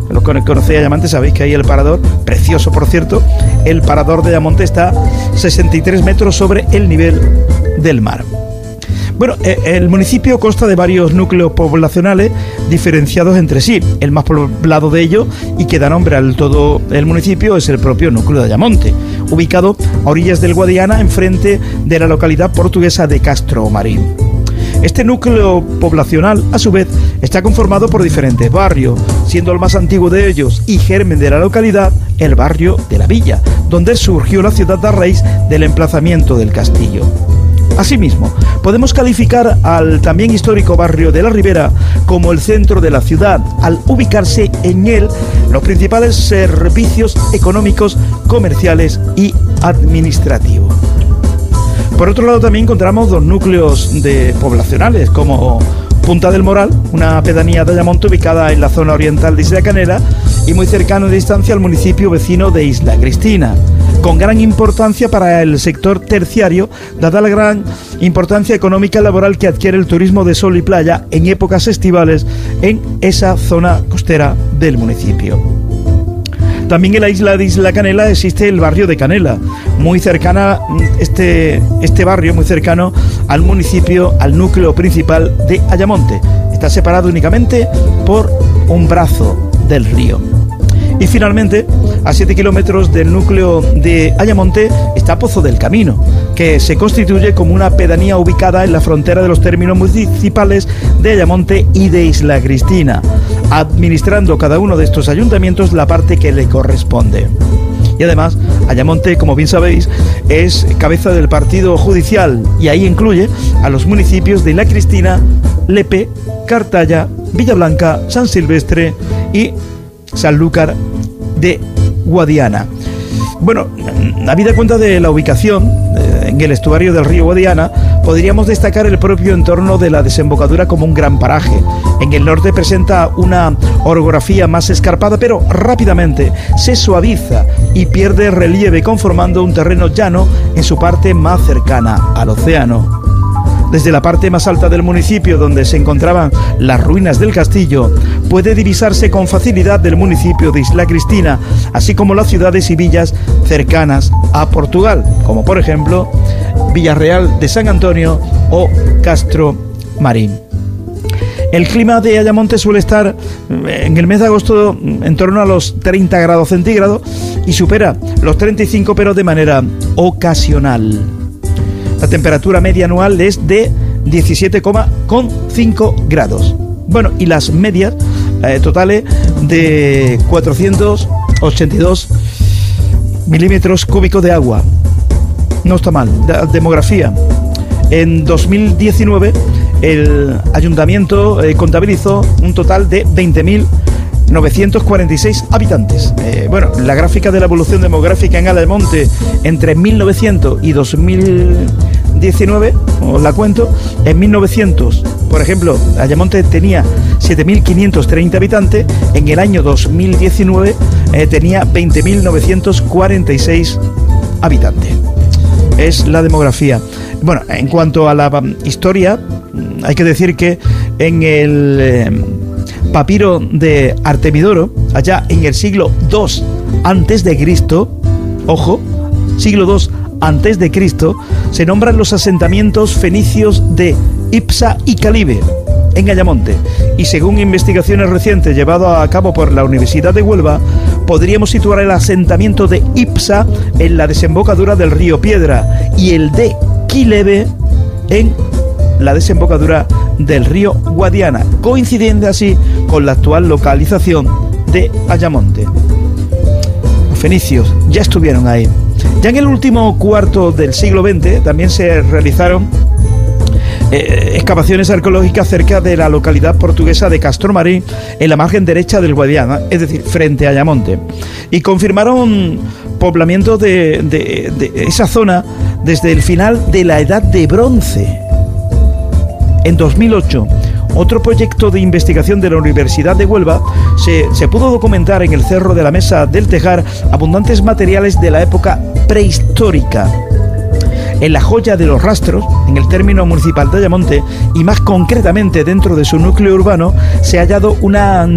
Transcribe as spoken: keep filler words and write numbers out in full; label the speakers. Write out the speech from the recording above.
Speaker 1: Los que conocéis Ayamonte sabéis que hay el parador, precioso por cierto. El parador de Ayamonte está sesenta y tres metros sobre el nivel del mar. Bueno, el municipio consta de varios núcleos poblacionales diferenciados entre sí. El más poblado de ellos y que da nombre al todo el municipio es el propio núcleo de Ayamonte, ubicado a orillas del Guadiana, enfrente de la localidad portuguesa de Castromarín. Este núcleo poblacional, a su vez, está conformado por diferentes barrios, siendo el más antiguo de ellos y germen de la localidad el barrio de la Villa, donde surgió la ciudad de raíz del emplazamiento del castillo. Asimismo, podemos calificar al también histórico barrio de la Ribera como el centro de la ciudad, al ubicarse en él los principales servicios económicos, comerciales y administrativos. Por otro lado, también encontramos dos núcleos de poblacionales, como Punta del Moral, una pedanía de Ayamonte ubicada en la zona oriental de Isla Canela y muy cercano de distancia al municipio vecino de Isla Cristina, con gran importancia para el sector terciario, dada la gran importancia económica y laboral que adquiere el turismo de sol y playa en épocas estivales en esa zona costera del municipio. También en la isla de Isla Canela existe el barrio de Canela, muy cercana, este, este barrio muy cercano al municipio, al núcleo principal de Ayamonte. Está separado únicamente por un brazo del río. Y finalmente, a siete kilómetros del núcleo de Ayamonte está Pozo del Camino, que se constituye como una pedanía ubicada en la frontera de los términos municipales de Ayamonte y de Isla Cristina, administrando cada uno de estos ayuntamientos la parte que le corresponde. Y además, Ayamonte, como bien sabéis, es cabeza del partido judicial y ahí incluye a los municipios de Isla Cristina, Lepe, Cartaya, Villablanca, San Silvestre y Sanlúcar de Guadiana. Bueno, habida cuenta de la ubicación eh, en el estuario del río Guadiana, podríamos destacar el propio entorno de la desembocadura como un gran paraje. En el norte presenta una orografía más escarpada, pero rápidamente se suaviza y pierde relieve, conformando un terreno llano en su parte más cercana al océano. Desde la parte más alta del municipio, donde se encontraban las ruinas del castillo, puede divisarse con facilidad del municipio de Isla Cristina, así como las ciudades y villas cercanas a Portugal, como por ejemplo Villarreal de San Antonio o Castromarín. El clima de Ayamonte suele estar en el mes de agosto en torno a los treinta grados centígrados y supera los treinta y cinco, pero de manera ocasional. La temperatura media anual es de diecisiete coma cinco grados. Bueno, y las medias eh, totales de cuatrocientos ochenta y dos milímetros cúbicos de agua. No está mal. La demografía. En dos mil diecinueve el ayuntamiento eh, contabilizó un total de veinte mil novecientos cuarenta y seis habitantes. Eh, bueno, la gráfica de la evolución demográfica en Ayamonte entre mil novecientos y dos mil diecinueve, os la cuento. En mil novecientos, por ejemplo, Ayamonte tenía siete mil quinientos treinta habitantes, en el año dos mil diecinueve eh, tenía veinte mil novecientos cuarenta y seis habitantes. Es la demografía. Bueno, en cuanto a la historia, hay que decir que en el eh, papiro de Artemidoro, allá en el siglo dos antes de Cristo, ojo, siglo dos antes de Cristo, se nombran los asentamientos fenicios de Ipsa y Calibe, en Ayamonte, y según investigaciones recientes llevadas a cabo por la Universidad de Huelva, podríamos situar el asentamiento de Ipsa en la desembocadura del río Piedra y el de Quilebe en la desembocadura del río Guadiana, coincidiendo así con la actual localización de Ayamonte. Los fenicios ya estuvieron ahí. Ya en el último cuarto del siglo veinte también se realizaron eh, excavaciones arqueológicas cerca de la localidad portuguesa de Castromarín, en la margen derecha del Guadiana, es decir, frente a Ayamonte, y confirmaron poblamiento de, de, de esa zona desde el final de la Edad de Bronce. En dos mil ocho, otro proyecto de investigación de la Universidad de Huelva se, se pudo documentar en el Cerro de la Mesa del Tejar abundantes materiales de la época prehistórica. En la Joya de los Rastros, en el término municipal de Ayamonte, y más concretamente dentro de su núcleo urbano, se ha hallado una